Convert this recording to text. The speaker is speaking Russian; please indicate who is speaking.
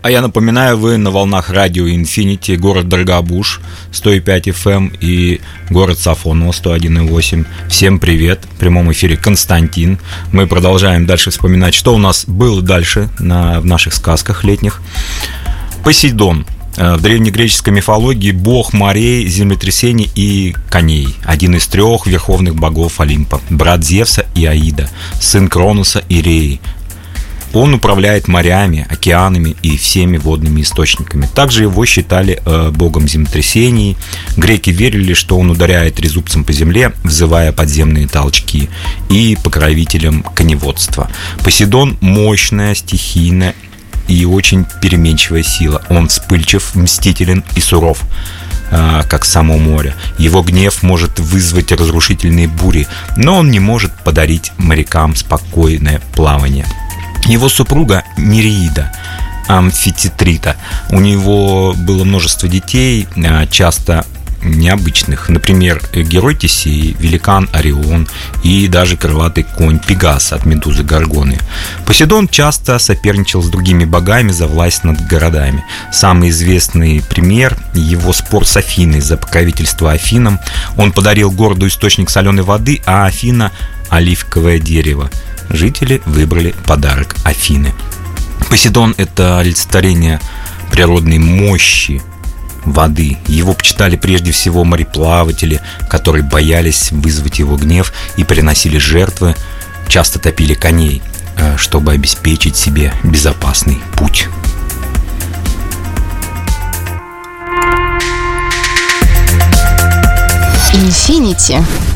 Speaker 1: А я напоминаю, вы на волнах радио Infinity, город Дорогобуж, 105 FM и город Сафоново, 101,8. Всем привет, в прямом эфире Константин. Мы продолжаем дальше вспоминать, что у нас было дальше в наших сказках летних. Посейдон. В древнегреческой мифологии бог морей, землетрясений и коней. Один из трех верховных богов Олимпа. Брат Зевса и Аида, сын Кронуса и Реи. Он управляет морями, океанами и всеми водными источниками. Также его считали богом землетрясений. Греки верили, что он ударяет трезубцем по земле, взывая подземные толчки, и покровителем коневодства. Посейдон – мощная, стихийная и очень переменчивая сила. Он вспыльчив, мстителен и суров, как само море. Его гнев может вызвать разрушительные бури, но он не может подарить морякам спокойное плавание. Его супруга Нереида, Амфитетрита. У него было множество детей, часто необычных. Например, герой Тесей, великан Орион и даже крылатый конь Пегас от Медузы Горгоны. Посейдон часто соперничал с другими богами за власть над городами. Самый известный пример – его спор с Афиной за покровительство Афинам. Он подарил городу источник соленой воды, а Афина – оливковое дерево. Жители выбрали подарок Афины. Посейдон – это олицетворение природной мощи воды. Его почитали прежде всего мореплаватели, которые боялись вызвать его гнев и приносили жертвы, часто топили коней, чтобы обеспечить себе безопасный путь.
Speaker 2: Infinity.